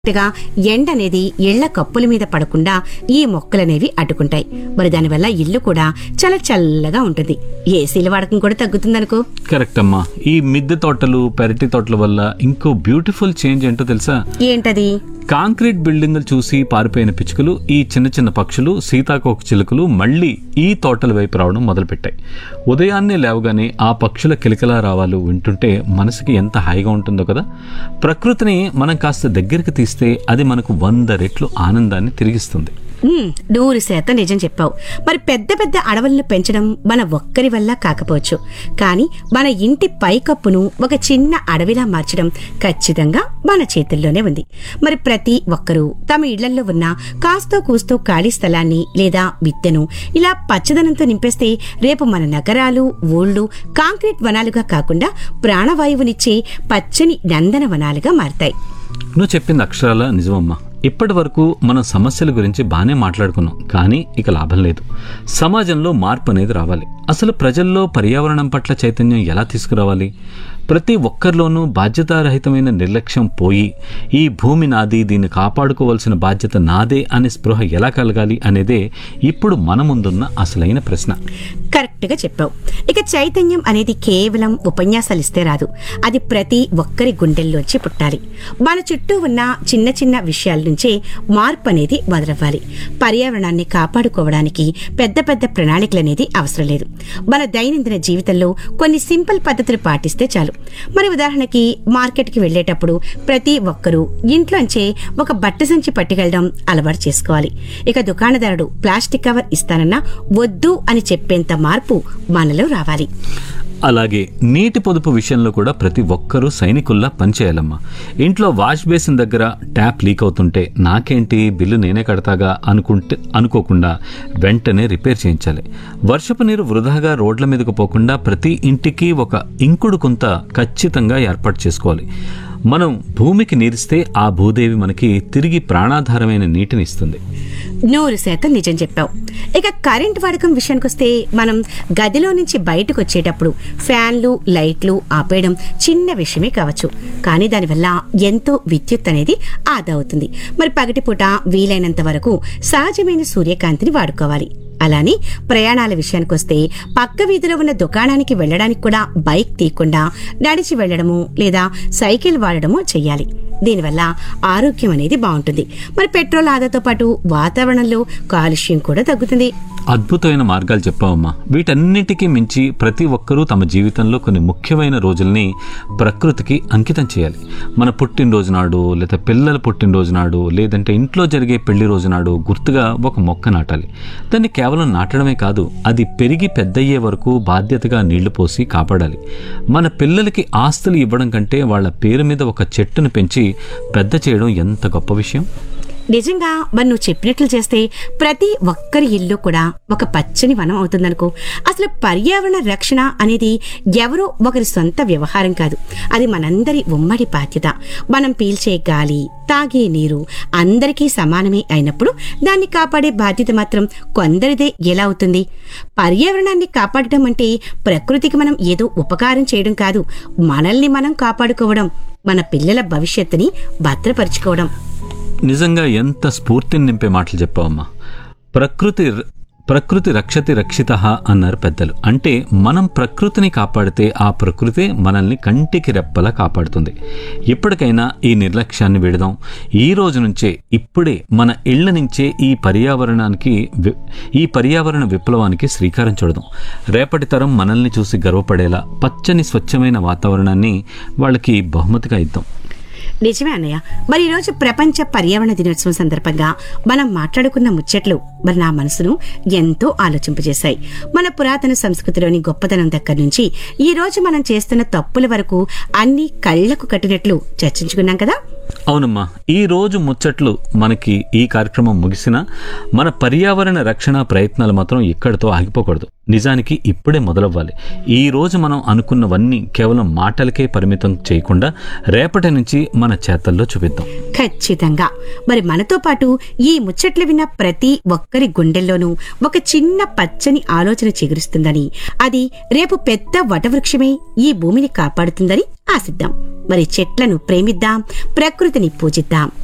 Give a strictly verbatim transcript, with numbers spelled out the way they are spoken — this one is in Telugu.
గా ఎండ అనేది ఇళ్ల కప్పుల మీద పడకుండా ఈ మొక్కలనేవి అడ్డుకుంటాయి. మరి దానివల్ల ఇల్లు కూడా చాలా చల్లగా ఉంటుంది. ఏసీల వాడకం కూడా తగ్గుతుందనుకో. కరెక్ట్ అమ్మా. ఈ మిద్దె తోటలు, పెరటి తోటల వల్ల ఇంకో బ్యూటిఫుల్ చేంజ్ ఏంటో తెలుసా? ఏంటది? కాంక్రీట్ బిల్డింగులు చూసి పారిపోయిన పిచ్చుకలు, ఈ చిన్న చిన్న పక్షులు, సీతాకోక చిలుకలు మళ్లీ ఈ తోటల వైపు రావడం మొదలుపెట్టాయి. ఉదయాన్నే లేవగానే ఆ పక్షుల కిలకిలా రావాలు వింటుంటే మనసుకి ఎంత హాయిగా ఉంటుందో కదా. ప్రకృతిని మనం కాస్త దగ్గరికి తీస్తే అది మనకు వంద రెట్లు ఆనందాన్ని తిరిగిస్తుంది. నూరు శాతం నిజం చెప్పావు. మరి పెద్ద పెద్ద అడవులను పెంచడం మన ఒక్కరి వల్ల కాకపోవచ్చు, కానీ మన ఇంటి పైకప్పును ఒక చిన్న అడవిలా మార్చడం ఖచ్చితంగా మన చేతుల్లోనే ఉంది. మరి ప్రతి ఒక్కరూ తమ ఇళ్లలో ఉన్న కాస్తో కూస్తో ఖాళీ స్థలాన్ని లేదా విత్తెను ఇలా పచ్చదనంతో నింపేస్తే రేపు మన నగరాలు, ఊళ్ళు కాంక్రీట్ వనాలుగా కాకుండా ప్రాణవాయువునిచ్చే పచ్చని నందన వనాలుగా మారతాయి. నువ్వు చెప్పింది అక్షరాల నిజమమ్మా. ఇప్పటి వరకు మనం సమస్యల గురించి బాగానే మాట్లాడుకున్నాం, కానీ ఇక లాభం లేదు. సమాజంలో మార్పు అనేది రావాలి. అసలు ప్రజల్లో పర్యావరణం పట్ల చైతన్యం ఎలా తీసుకురావాలి? ప్రతి ఒక్కరిలోనూ బాధ్యతారహితమైన నిర్లక్ష్యం పోయి ఈ భూమి నాది, దీన్ని కాపాడుకోవాల్సిన బాధ్యత నాదే అనే స్పృహ ఎలా కలగాలి అనేదే ఇప్పుడు మన ముందున్న అసలైన ప్రశ్న. కరెక్ట్ గా చెప్పావు. ఇక చైతన్యం అనేది కేవలం ఉపన్యాసాలు ఇస్తే రాదు, అది ప్రతి ఒక్కరి గుండెల్లోంచి పుట్టాలి. మన చుట్టూ ఉన్న చిన్న చిన్న విషయాల నుంచే మార్పు అనేది మొదలవ్వాలి. పర్యావరణాన్ని కాపాడుకోవడానికి పెద్ద పెద్ద ప్రణాళికలు అనేది అవసరం లేదు. మన దైనందిన జీవితంలో కొన్ని సింపుల్ పద్ధతులు పాటిస్తే చాలు. మరి ఉదాహరణకి మార్కెట్కి వెళ్లేటప్పుడు ప్రతి ఒక్కరూ ఇంట్లోంచే ఒక బట్ట సంచి పట్టుకెళ్లడం అలవాటు చేసుకోవాలి. ఇక దుకాణదారుడు ప్లాస్టిక్ కవర్ ఇస్తానన్నా వద్దు అని చెప్పేంత మార్పు మనలో రావాలి. అలాగే నీటి పొదుపు విషయంలో కూడా ప్రతి ఒక్కరూ సైనికుల్లా పనిచేయాలమ్మా. ఇంట్లో వాష్ బేసిన్ దగ్గర ట్యాప్ లీక్ అవుతుంటే నాకేంటి, బిల్లు నేనే కడతాగా అనుకుంటే అనుకోకుండా వెంటనే రిపేర్ చేయించాలి. వర్షపు నీరు వృధాగా రోడ్ల మీదకు పోకుండా ప్రతి ఇంటికి ఒక ఇంకుడు కుంత ఖచ్చితంగా ఏర్పాటు చేసుకోవాలి. మనం భూమికి నీరిస్తే ఆ భూదేవి మనకి తిరిగి ప్రాణాధారమైన నీటిని ఇస్తుంది. నూరు శాతం నిజం చెప్పావు. ఇక కరెంట్ వాడకం విషయానికొస్తే మనం గదిలో నుంచి బయటకు వచ్చేటప్పుడు ఫ్యాన్లు, లైట్లు ఆపేయడం చిన్న విషయమే కావచ్చు, కానీ దానివల్ల ఎంతో విద్యుత్ అనేది ఆదా అవుతుంది. మరి పగటిపూట వీలైనంత వరకు సహజమైన సూర్యకాంతిని వాడుకోవాలి. అలానే ప్రయాణాల విషయానికొస్తే పక్క వీధిలో ఉన్న దుకాణానికి వెళ్లడానికి కూడా బైక్ తీయకుండా నడిచి వెళ్లడము లేదా సైకిల్ వాడడము చెయ్యాలి. దీనివల్ల ఆరోగ్యం అనేది బాగుంటుంది. మరి పెట్రోల్ ఆదాతో పాటు వాతావరణంలో కాలుష్యం కూడా తగ్గుతుంది. అద్భుతమైన మార్గాలు చెప్పావమ్మా. వీటన్నిటికీ మించి ప్రతి ఒక్కరూ తమ జీవితంలో కొన్ని ముఖ్యమైన రోజుల్ని ప్రకృతికి అంకితం చేయాలి. మన పుట్టినరోజు నాడు, లేదా పిల్లల పుట్టినరోజు నాడు, లేదంటే ఇంట్లో జరిగే పెళ్లి రోజు నాడు గుర్తుగా ఒక మొక్క నాటాలి. దాన్ని కేవలం నాటడమే కాదు, అది పెరిగి పెద్దయ్యే వరకు బాధ్యతగా నీళ్లు పోసి కాపాడాలి. మన పిల్లలకి ఆస్తులు ఇవ్వడం కంటే వాళ్ళ పేరు మీద ఒక చెట్టును పెంచి పెద్ద చేయడం ఎంత గొప్ప విషయం. నిజంగా మరి నువ్వు చెప్పినట్లు చేస్తే ప్రతి ఒక్కరి ఇల్లు కూడా ఒక పచ్చని వనం అవుతుందనుకో. అసలు పర్యావరణ రక్షణ అనేది ఎవరో ఒకరి సొంత వ్యవహారం కాదు, అది మనందరి ఉమ్మడి బాధ్యత. మనం పీల్చే గాలి, తాగే నీరు అందరికీ సమానమే అయినప్పుడు దాన్ని కాపాడే బాధ్యత మాత్రం కొందరిదే ఎలా అవుతుంది? పర్యావరణాన్ని కాపాడటం అంటే ప్రకృతికి మనం ఏదో ఉపకారం చేయడం కాదు, మనల్ని మనం కాపాడుకోవడం, మన పిల్లల భవిష్యత్తుని భద్రపరుచుకోవడం. నిజంగా ఎంత స్ఫూర్తిని నింపే మాటలు చెప్పావమ్మా. ప్రకృతి ప్రకృతి రక్షతి రక్షితః అన్నారు పెద్దలు. అంటే మనం ప్రకృతిని కాపాడితే ఆ ప్రకృతే మనల్ని కంటికి రెప్పలా కాపాడుతుంది. ఇప్పటికైనా ఈ నిర్లక్ష్యాన్ని విడదాం. ఈ రోజు నుంచే, ఇప్పుడే మన ఇళ్ల నుంచే ఈ పర్యావరణానికి ఈ పర్యావరణ విప్లవానికి శ్రీకారం చుడదాం. రేపటి తరం మనల్ని చూసి గర్వపడేలా పచ్చని స్వచ్ఛమైన వాతావరణాన్ని వాళ్ళకి బహుమతిగా ఇద్దాం. నిజమే అన్నయ్య. మరి ఈరోజు ప్రపంచ పర్యావరణ దినోత్సవం సందర్భంగా మనం మాట్లాడుకున్న ముచ్చట్లు మరి నా మనసును ఎంతో ఆలోచింపజేశాయి. మన పురాతన సంస్కృతిలోని గొప్పతనం దగ్గర నుంచి ఈ రోజు మనం చేస్తున్న తప్పుల వరకు అన్ని కళ్లకు కట్టినట్లు చర్చించుకున్నాం కదా. అవునమ్మా. ఈ రోజు ముచ్చట్లు మనకి ఈ కార్యక్రమం ముగిసినా మన పర్యావరణ రక్షణ ప్రయత్నాలు మాత్రం ఇక్కడితో ఆగిపోకూడదు. నిజానికి ఇప్పుడే మొదలవ్వాలి. ఈ రోజు మనం అనుకున్నవన్నీ కేవలం మాటలకే పరిమితం చేయకుండా రేపటి నుంచి మన చేతల్లో చూపిద్దాం. ఖచ్చితంగా. మరి మనతో పాటు ఈ ముచ్చట్లు విన్న ప్రతి ఒక్కరి గుండెల్లోనూ ఒక చిన్న పచ్చని ఆలోచన చిగురుస్తుందని, అది రేపు పెద్ద వటవృక్షమే ఈ భూమిని కాపాడుతుందని ఆశిద్దాం. మరి చెట్లను ప్రేమిద్దాం, ప్రకృతిని పూజిద్దాం.